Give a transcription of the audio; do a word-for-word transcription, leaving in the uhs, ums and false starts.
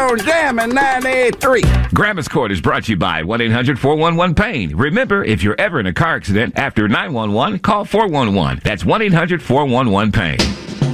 on Jammin' ninety-eight point three. Grandma's Court is brought to you by one eight hundred four one one pain. Remember, if you're ever in a car accident, after nine one one, call four one one. That's one eight hundred four one one pain.